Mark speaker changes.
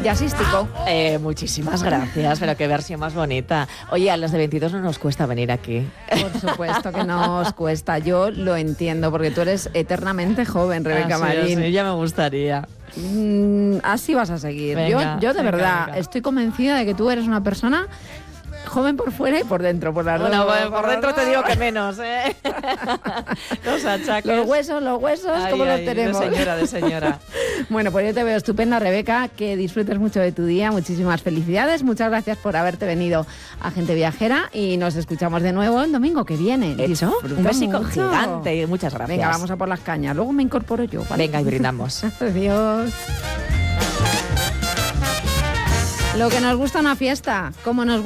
Speaker 1: jazzístico.
Speaker 2: Muchísimas gracias, pero qué versión más bonita. Oye, a los de 22 no nos cuesta venir aquí.
Speaker 1: Por supuesto que nos cuesta, yo lo entiendo, porque tú eres eternamente joven, Rebeca Marín.
Speaker 2: Sí, ya me gustaría.
Speaker 1: Así vas a seguir.
Speaker 2: Venga,
Speaker 1: yo de
Speaker 2: venga,
Speaker 1: verdad
Speaker 2: venga.
Speaker 1: estoy convencida de que tú eres una persona joven por fuera y por dentro, por las
Speaker 2: Bueno,
Speaker 1: dos.
Speaker 2: por dentro te digo que menos, ¿eh? Los achaques.
Speaker 1: Los huesos,
Speaker 2: Ay,
Speaker 1: ¿cómo los
Speaker 2: ay,
Speaker 1: tenemos?
Speaker 2: de señora.
Speaker 1: Bueno, pues yo te veo estupenda, Rebeca, que disfrutes mucho de tu día, muchísimas felicidades, muchas gracias por haberte venido a Gente Viajera y nos escuchamos de nuevo el domingo que viene.
Speaker 2: Hecho,
Speaker 1: Disfruta
Speaker 2: un besico
Speaker 1: mucho.
Speaker 2: gigante y muchas gracias.
Speaker 1: Venga, vamos a por las cañas, luego me incorporo yo, ¿vale?
Speaker 2: Venga, y brindamos.
Speaker 1: Adiós. Lo que nos gusta una fiesta, como nos